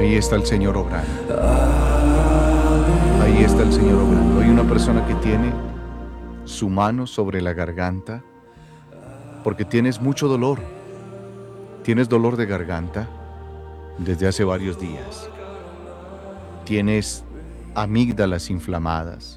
Ahí está el Señor obrando. Ahí está el Señor obrando. Hay una persona que tiene su mano sobre la garganta porque tienes mucho dolor. Tienes dolor de garganta desde hace varios días. Tienes amígdalas inflamadas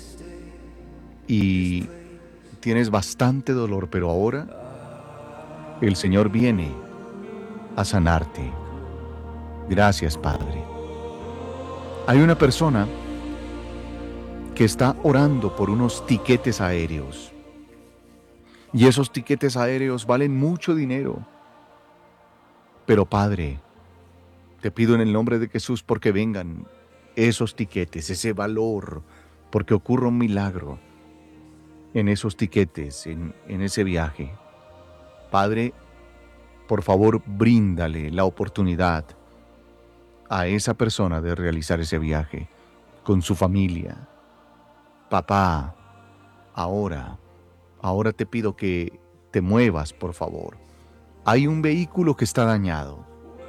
y tienes bastante dolor, pero ahora el Señor viene a sanarte. Gracias, Padre. Hay una persona que está orando por unos tiquetes aéreos. Y esos tiquetes aéreos valen mucho dinero. Pero Padre, te pido en el nombre de Jesús porque vengan esos tiquetes, ese valor, porque ocurra un milagro en esos tiquetes, en ese viaje. Padre, por favor, bríndale la oportunidad a esa persona de realizar ese viaje con su familia. Papá, ahora, ahora te pido que te muevas, por favor. Hay un vehículo que está dañado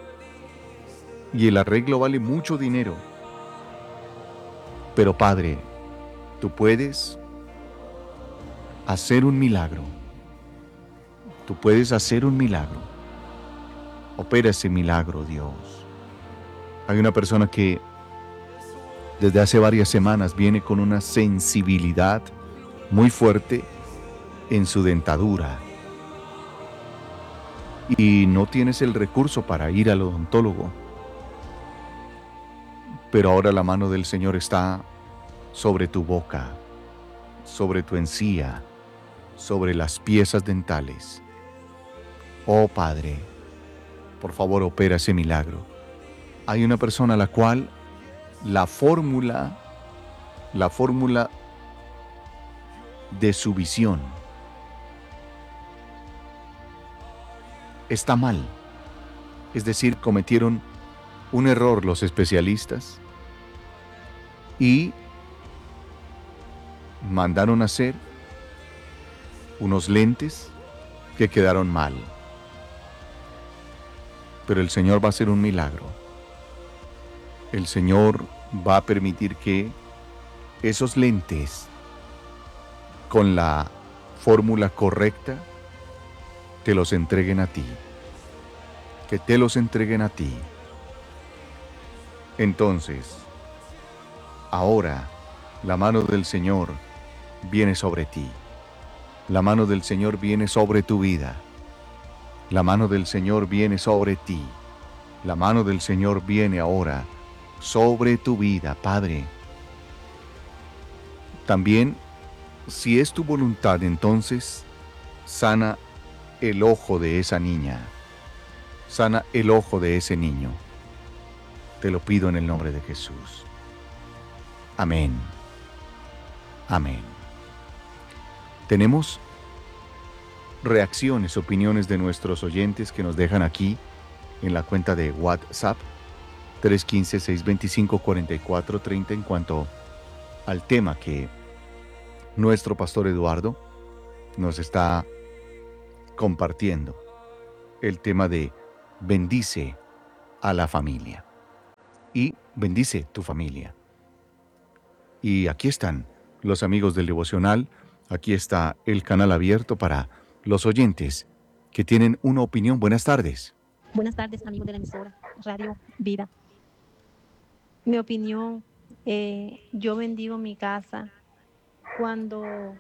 y el arreglo vale mucho dinero. Pero Padre, tú puedes hacer un milagro. Tú puedes hacer un milagro. Opera ese milagro, Dios. Hay una persona que desde hace varias semanas viene con una sensibilidad muy fuerte en su dentadura y no tienes el recurso para ir al odontólogo. Pero ahora la mano del Señor está sobre tu boca, sobre tu encía, sobre las piezas dentales. Oh Padre, por favor opera ese milagro. Hay una persona a la cual la fórmula de su visión está mal. Es decir, cometieron un error los especialistas y mandaron a hacer unos lentes que quedaron mal. Pero el Señor va a hacer un milagro. El Señor va a permitir que esos lentes con la fórmula correcta te los entreguen a ti. Que te los entreguen a ti. Entonces, ahora la mano del Señor viene sobre ti. La mano del Señor viene sobre tu vida. La mano del Señor viene sobre ti. La mano del Señor viene ahora sobre tu vida, Padre. También, si es tu voluntad, entonces sana el ojo de esa niña. Sana el ojo de ese niño. Te lo pido en el nombre de Jesús. Amén. Amén. Tenemos reacciones, opiniones de nuestros oyentes que nos dejan aquí en la cuenta de WhatsApp 315-625-4430 en cuanto al tema que nuestro pastor Eduardo nos está compartiendo, el tema de bendice a la familia y bendice tu familia. Y aquí están los amigos del devocional, aquí está el canal abierto para los oyentes que tienen una opinión. Buenas tardes. Buenas tardes, amigos de la emisora Radio Vida. Mi opinión, yo bendigo mi casa cuando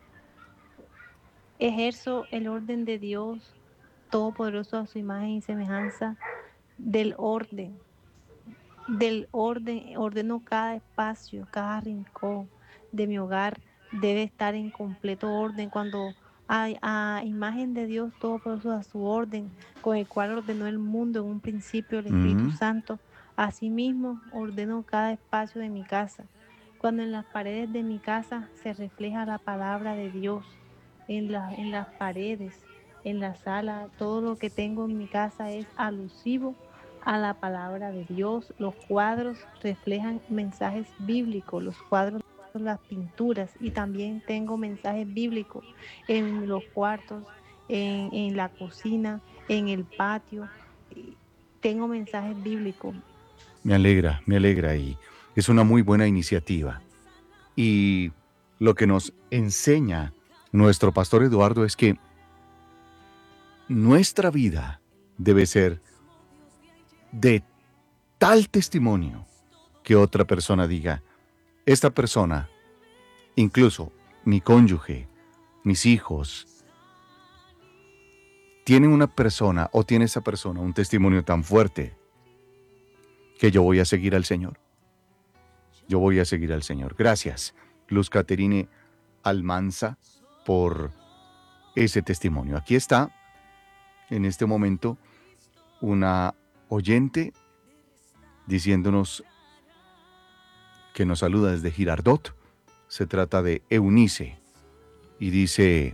ejerzo el orden de Dios Todopoderoso a su imagen y semejanza del orden, ordeno cada espacio, cada rincón de mi hogar debe estar en completo orden cuando hay a imagen de Dios Todopoderoso a su orden, con el cual ordenó el mundo en un principio el Espíritu Santo. Asimismo, ordeno cada espacio de mi casa. Cuando en las paredes de mi casa se refleja la palabra de Dios, en las paredes, en la sala, todo lo que tengo en mi casa es alusivo a la palabra de Dios. Los cuadros reflejan mensajes bíblicos, los cuadros, las pinturas, y también tengo mensajes bíblicos en los cuartos, la cocina, en el patio. Tengo mensajes bíblicos. me alegra y es una muy buena iniciativa. Y lo que nos enseña nuestro pastor Eduardo es que nuestra vida debe ser de tal testimonio que otra persona diga, esta persona, incluso mi cónyuge, mis hijos, tienen una persona o tiene esa persona un testimonio tan fuerte que yo voy a seguir al Señor. Yo voy a seguir al Señor. Gracias, Luz Caterine Almanza, por ese testimonio. Aquí está, en este momento, una oyente diciéndonos que nos saluda desde Girardot. Se trata de Eunice y dice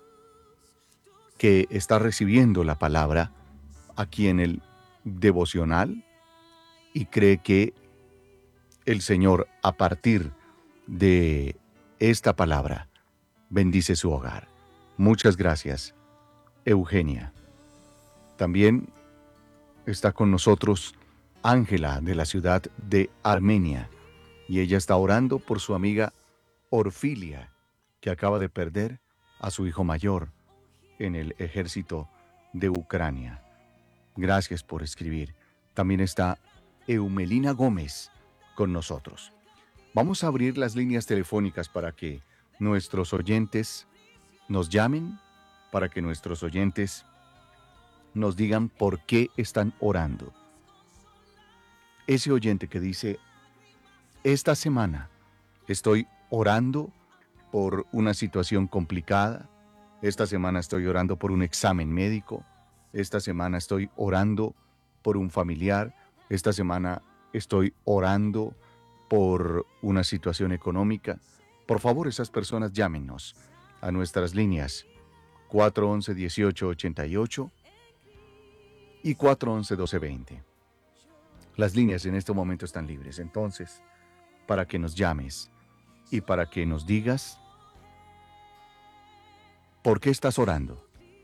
que está recibiendo la palabra aquí en el devocional y cree que el Señor, a partir de esta palabra, bendice su hogar. Muchas gracias, Eugenia. También está con nosotros Ángela, de la ciudad de Armenia, y ella está orando por su amiga Orfilia, que acaba de perder a su hijo mayor en el ejército de Ucrania. Gracias por escribir. También está Eumelina Gómez con nosotros. Vamos a abrir las líneas telefónicas para que nuestros oyentes nos llamen, para que nuestros oyentes nos digan por qué están orando. Ese oyente que dice, esta semana estoy orando por una situación complicada, esta semana estoy orando por un examen médico, esta semana estoy orando por un familiar, esta semana estoy orando por una situación económica. Por favor, esas personas llámenos a nuestras líneas 411-1888 y 411-1220. Las líneas en este momento están libres, entonces, para que nos llames y para que nos digas por qué estás orando.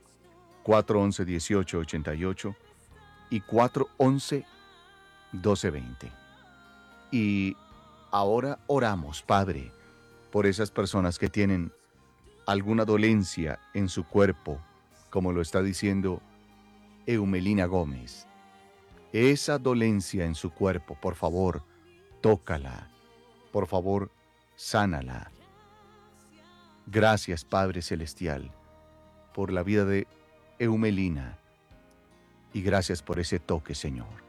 411-1888 y 411-1220. Y ahora oramos, Padre, por esas personas que tienen alguna dolencia en su cuerpo, como lo está diciendo Eumelina Gómez. Esa dolencia en su cuerpo, por favor, tócala. Por favor, sánala. Gracias, Padre Celestial, por la vida de Eumelina. Y gracias por ese toque, Señor.